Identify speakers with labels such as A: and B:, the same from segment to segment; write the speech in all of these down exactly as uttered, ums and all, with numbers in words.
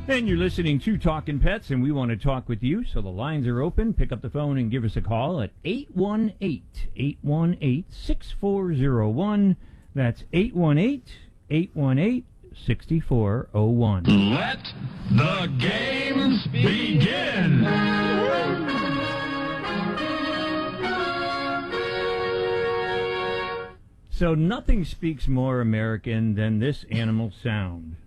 A: And you're listening to Talking Pets, and we want to talk with you, so the lines are open. Pick up the phone and give us a call at eight one eight, eight one eight, six four zero one. That's eight one eight, eight one eight, six four zero one.
B: Let the games begin!
A: So nothing speaks more American than this animal sound.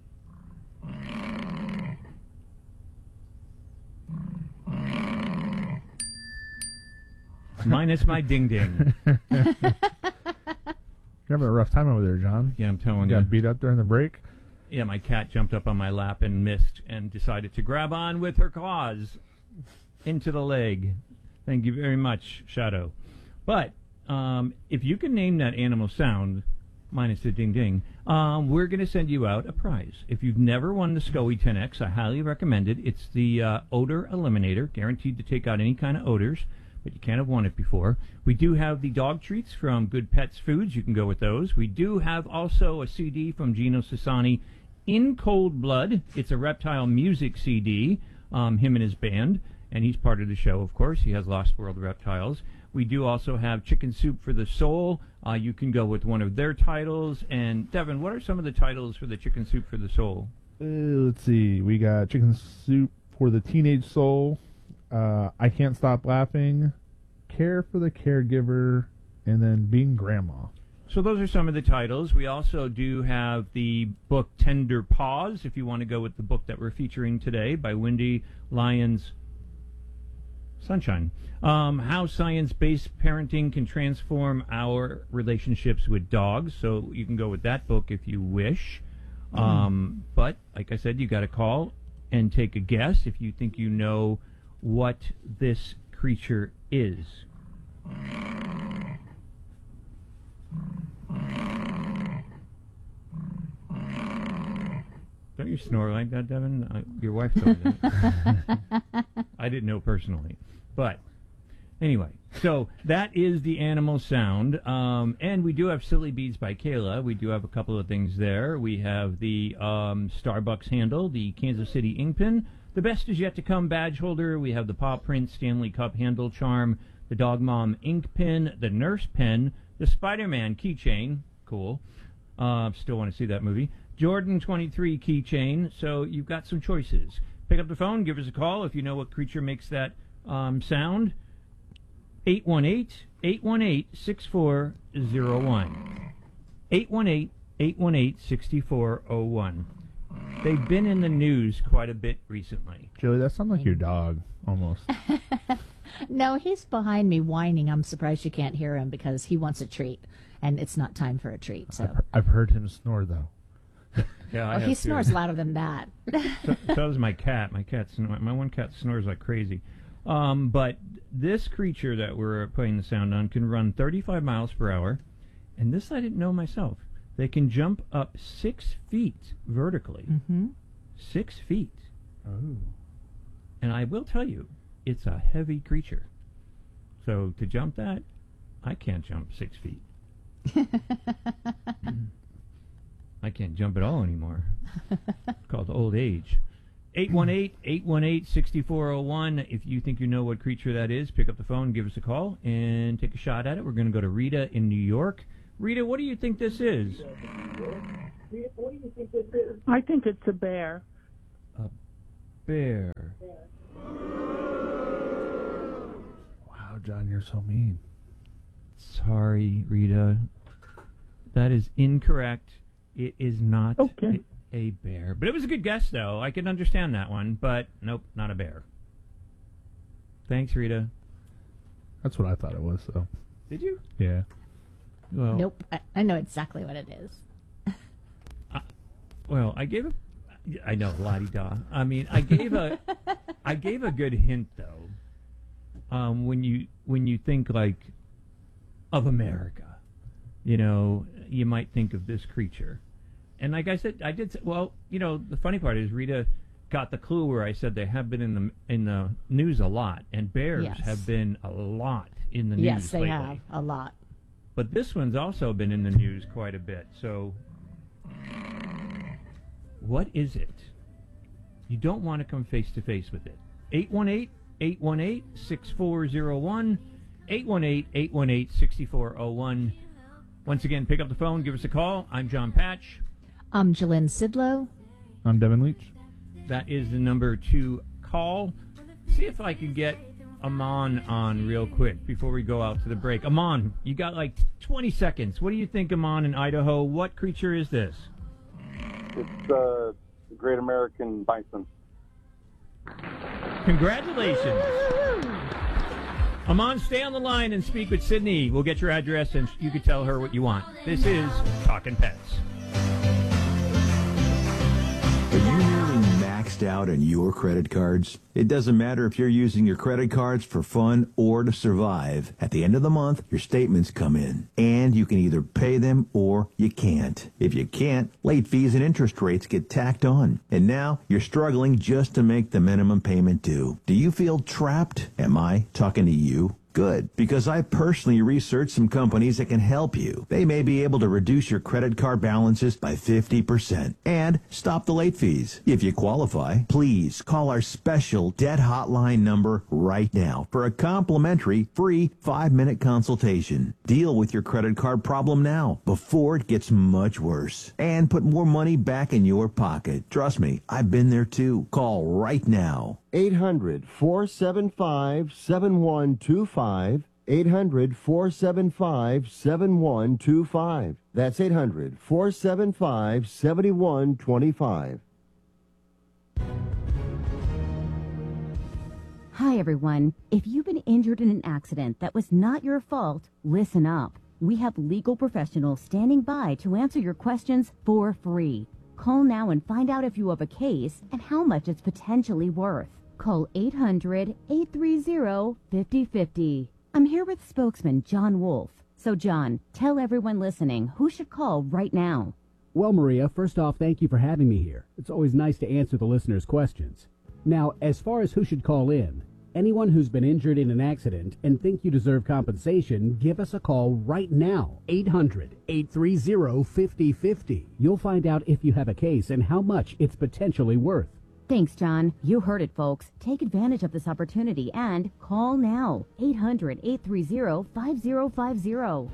A: Minus my ding-ding.
C: You're having a rough time over there, John.
A: Yeah, I'm telling
C: You
A: you.
C: got beat up during the break?
A: Yeah, my cat jumped up on my lap and missed and decided to grab on with her claws into the leg. Thank you very much, Shadow. But um, if you can name that animal sound, minus the ding-ding, um, we're going to send you out a prize. If you've never won the SCOE ten X, I highly recommend it. It's the uh, Odor Eliminator, guaranteed to take out any kind of odors, but you can't have won it before. We do have the dog treats from Good Pets Foods. You can go with those. We do have also a C D from Gino Sassani, In Cold Blood. It's a reptile music C D, um, him and his band, and he's part of the show, of course. He has Lost World Reptiles. We do also have Chicken Soup for the Soul. Uh, you can go with one of their titles. And, Devin, what are some of the titles for the Chicken Soup for the Soul?
C: Uh, let's see. We got Chicken Soup for the Teenage Soul, uh, I Can't Stop Laughing, Care for the Caregiver, and then Being Grandma.
A: So those are some of the titles. We also do have the book Tender Paws, if you want to go with the book that we're featuring today by Wendy Lyons Sunshine. Um, how science-based parenting can transform our relationships with dogs. So you can go with that book if you wish. Mm. Um, but, like I said, you got to call and take a guess if you think you know what this creature is. Don't you snore like that, Devin? Uh, your wife told me that. I didn't know personally. But anyway, so that is the animal sound. Um, and we do have Silly Beads by Kayla. We do have a couple of things there. We have the um, Starbucks handle, the Kansas City ink pen, the Best Is Yet to Come badge holder. We have the Paw Print Stanley Cup handle charm, the Dog Mom ink pen, the Nurse pen, the Spider-Man keychain. Cool. Uh, still want to see that movie. Jordan twenty-three keychain. So you've got some choices. Pick up the phone. Give us a call if you know what creature makes that um, sound. eight one eight, eight one eight, six four zero one. eight one eight, eight one eight, six four zero one. They've been in the news quite a bit recently.
C: Joey, that sounds like your dog, almost.
D: No, he's behind me whining. I'm surprised you can't hear him because he wants a treat, and it's not time for a treat. So
C: I've, I've heard him snore, though.
A: Yeah, I
D: oh,
A: have
D: he
A: too.
D: snores louder than that.
A: so, so does my cat. My cat, snor- my one cat snores like crazy. Um, but this creature that we're playing the sound on can run thirty-five miles per hour, and this I didn't know myself. They can jump up six feet vertically.
D: Mm-hmm. Six
A: feet.
C: Oh.
A: And I will tell you, it's a heavy creature. So to jump that, I can't jump six feet. I can't jump at all anymore. It's called old age. eight one eight, eight one eight, six four zero one. If you think you know what creature that is, pick up the phone, give us a call, and take a shot at it. We're going to go to Rita in New York. Rita, what do you think this is?
E: I think it's a bear.
A: A bear.
C: Wow, John, you're so mean.
A: Sorry, Rita. That is incorrect. It is not
E: okay.
A: a, a bear. But it was a good guess, though. I can understand that one. But, nope, not a bear. Thanks, Rita.
C: That's what I thought it was, though.
A: Did you?
C: Yeah.
A: Well,
D: nope. I, I know exactly what it is.
A: uh, well, I gave a... I know, la-di-da. I mean, I gave a... I gave a good hint, though. Um, when you when you think, like, of America, you know, you might think of this creature. And like I said, I did say, well, you know, the funny part is Rita got the clue where I said they have been in the in the news a lot, and bears
D: yes.
A: have been a lot in the news
D: Yes, they
A: lately.
D: have, a lot.
A: But this one's also been in the news quite a bit. So, what is it? You don't want to come face-to-face with it. eight one eight, eight one eight, six four zero one, eight one eight, eight one eight, six four zero one. Once again, pick up the phone, give us a call. I'm John Patch.
D: I'm Jalynn Sidlow.
C: I'm Devin Leach.
A: That is the number to call. See if I can get Amon on real quick before we go out to the break. Amon, you got like twenty seconds. What do you think, Amon, in Idaho? What creature is this?
F: It's uh, the Great American Bison.
A: Congratulations. Amon, stay on the line and speak with Sydney. We'll get your address and you can tell her what you want. This is Talkin' Pets.
G: Are you nearly maxed out on your credit cards? It doesn't matter if you're using your credit cards for fun or to survive. At the end of the month, your statements come in, and you can either pay them or you can't. If you can't, late fees and interest rates get tacked on. And now you're struggling just to make the minimum payment due. Do you feel trapped? Am I talking to you? Good, because I personally researched some companies that can help you. They may be able to reduce your credit card balances by fifty percent and stop the late fees. If you qualify, please call our special debt hotline number right now for a complimentary free five-minute consultation. Deal with your credit card problem now before it gets much worse and put more money back in your pocket. Trust me, I've been there too. Call right now.
H: eight hundred, four seven five, seven one two five. eight hundred, four seven five, seven one two five. That's eight hundred, four seven five, seven one two five.
I: Hi, everyone. If you've been injured in an accident that was not your fault, listen up. We have legal professionals standing by to answer your questions for free. Call now and find out if you have a case and how much it's potentially worth. Call eight hundred, eight three zero, five zero five zero. I'm here with spokesman John Wolf. So, John, tell everyone listening who should call right now.
J: Well, Maria, first off, thank you for having me here. It's always nice to answer the listeners' questions. Now, as far as who should call in, anyone who's been injured in an accident and think you deserve compensation, give us a call right now. eight hundred, eight three zero, five zero five zero. You'll find out if you have a case and how much it's potentially worth.
I: Thanks, John. You heard it, folks. Take advantage of this opportunity and call now. eight hundred, eight three zero, five zero five zero.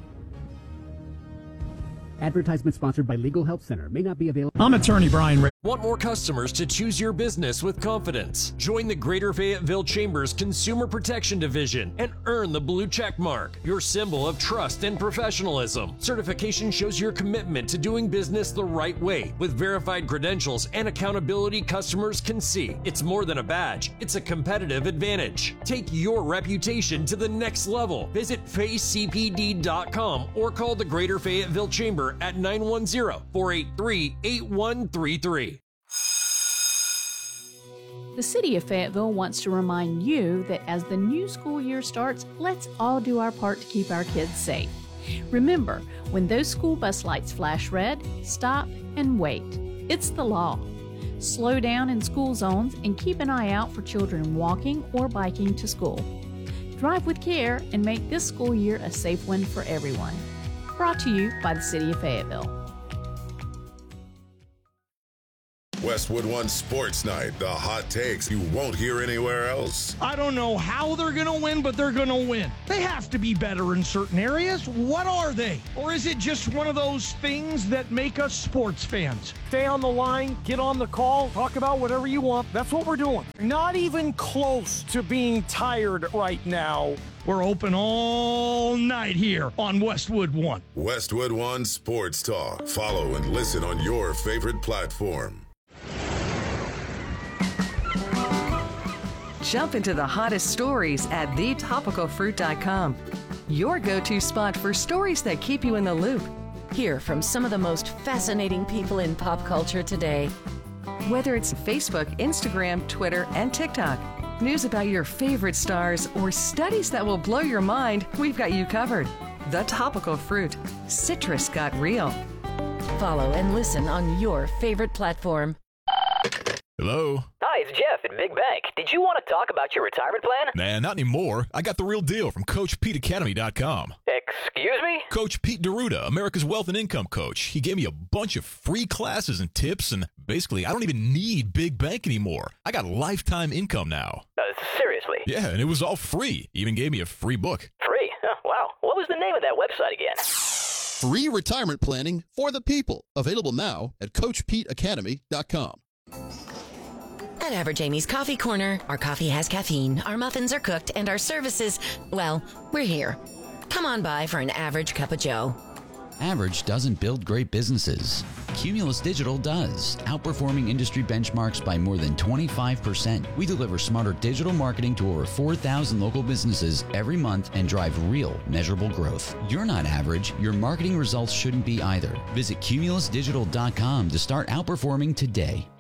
J: Advertisement sponsored by Legal Help Center. May not be available.
K: I'm attorney Brian Ray.
L: Want more customers to choose your business with confidence? Join the Greater Fayetteville Chamber's Consumer Protection Division and earn the blue check mark, your symbol of trust and professionalism. Certification shows your commitment to doing business the right way with verified credentials and accountability customers can see. It's more than a badge, it's a competitive advantage. Take your reputation to the next level. Visit Faye C P D dot com or call the Greater Fayetteville Chamber at nine one zero, four eight three, eight one three three.
M: The City of Fayetteville wants to remind you that as the new school year starts, let's all do our part to keep our kids safe. Remember, when those school bus lights flash red, stop and wait. It's the law. Slow down in school zones and keep an eye out for children walking or biking to school. Drive with care and make this school year a safe one for everyone. Brought to you by the City of Fayetteville.
N: Westwood One Sports Night, the hot takes you won't hear anywhere else.
K: I don't know how they're going to win, but they're going to win. They have to be better in certain areas. What are they? Or is it just one of those things that make us sports fans? Stay on the line, get on the call, talk about whatever you want. That's what we're doing. Not even close to being tired right now. We're open all night here on Westwood One.
N: Westwood One Sports Talk. Follow and listen on your favorite platform.
O: Jump into the hottest stories at the topical fruit dot com. Your go-to spot for stories that keep you in the loop.
P: Hear from some of the most fascinating people in pop culture today.
O: Whether it's Facebook, Instagram, Twitter, and TikTok, news about your favorite stars, or studies that will blow your mind, we've got you covered. The Topical Fruit. Citrus got real.
P: Follow and listen on your favorite platform.
Q: Hello?
R: Hi, it's Jeff at Big Bank. Did you want to talk about your retirement plan?
Q: Nah, not anymore. I got the real deal from Coach Pete Academy dot com.
R: Heck Excuse me?
Q: Coach Pete D'Arruda, America's Wealth and Income Coach. He gave me a bunch of free classes and tips, and basically, I don't even need Big Bank anymore. I got lifetime income now.
R: Uh, seriously?
Q: Yeah, and it was all free. He even gave me a free book.
R: Free? Huh, wow. What was the name of that website again?
S: Free retirement planning for the people. Available now at coach pete academy dot com.
P: At Average Amy's Coffee Corner, our coffee has caffeine, our muffins are cooked, and our services, well, we're here. Come on by for an average cup of joe.
T: Average doesn't build great businesses. Cumulus Digital does, outperforming industry benchmarks by more than twenty-five percent. We deliver smarter digital marketing to over four thousand local businesses every month and drive real, measurable growth. You're not average. Your marketing results shouldn't be either. Visit cumulus digital dot com to start outperforming today.